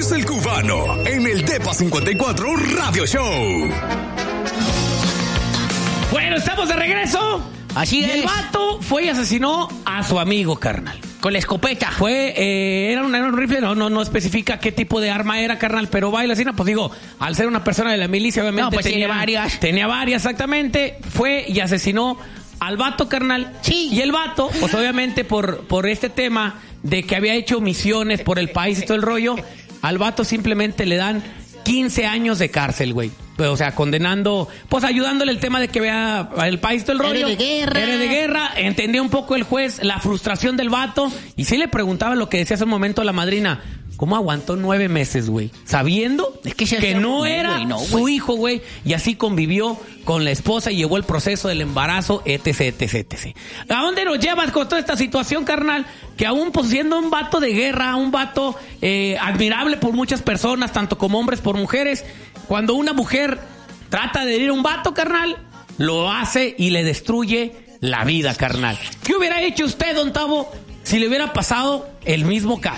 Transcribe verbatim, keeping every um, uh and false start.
Luis el Cubano en el Depa cincuenta y cuatro Radio Show. Bueno, estamos de regreso. Así y es. el vato fue y asesinó a su amigo, carnal. Con la escopeta. Fue, eh, era un, era un rifle, no, no, no especifica qué tipo de arma era, carnal, pero va y la asesina, pues digo, al ser una persona de la milicia, obviamente No, pues tenía tiene varias. Tenía varias, exactamente. Fue y asesinó al vato, carnal. Sí. Y el vato, pues obviamente por, por este tema de que había hecho misiones por el país y todo el rollo, al vato simplemente le dan quince años de cárcel, güey. O sea, condenando, pues ayudándole el tema de que vea el país todo el rollo. Eres de guerra. Eres de guerra. Entendía un poco el juez la frustración del vato. Y sí le preguntaba lo que decía hace un momento la madrina. ¿Cómo aguantó nueve meses, güey? Sabiendo Es que, se que hace- no era güey, no, su güey. hijo, güey. Y así convivió con la esposa y llevó el proceso del embarazo, etc, etc, etc. ¿A dónde nos llevas con toda esta situación, carnal? Que aún pues, siendo un vato de guerra, un vato eh, admirable por muchas personas, tanto como hombres por mujeres, cuando una mujer trata de herir a un vato, carnal, lo hace y le destruye la vida, carnal. ¿Qué hubiera hecho usted, don Tavo, si le hubiera pasado el mismo caso?